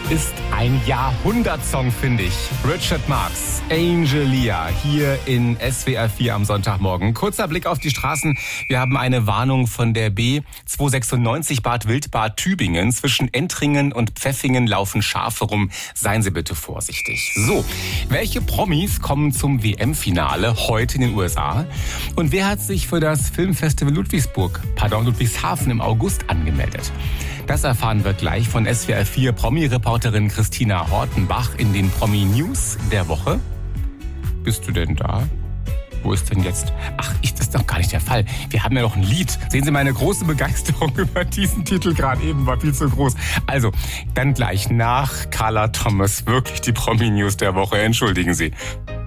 ist ein Jahrhundertsong, finde ich. Richard Marx, Angelia, hier in SWR 4 am Sonntagmorgen. Kurzer Blick auf die Straßen. Wir haben eine Warnung von der B 296 Bad Wildbad Tübingen. Zwischen Entringen und Pfäffingen laufen Schafe rum. Seien Sie bitte vorsichtig. So, welche Promis kommen zum WM-Finale heute in den USA? Und wer hat sich für das Filmfestival Ludwigshafen im August angemeldet? Das erfahren wir gleich von SWR 4 Promi-Reporterin Christina Hortenbach in den Promi-News der Woche. Bist du denn da? Wo ist denn jetzt? Ach, das ist doch gar nicht der Fall. Wir haben ja noch ein Lied. Sehen Sie, meine große Begeisterung über diesen Titel gerade eben war viel zu groß. Also, dann gleich nach Carla Thomas wirklich die Promi-News der Woche. Entschuldigen Sie.